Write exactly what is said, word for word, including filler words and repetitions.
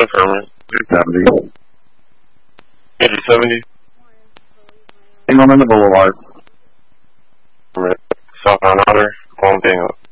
Affirmative. two seventy. two seventy. Hang on in the boulevard. Southbound Otter. One thing up.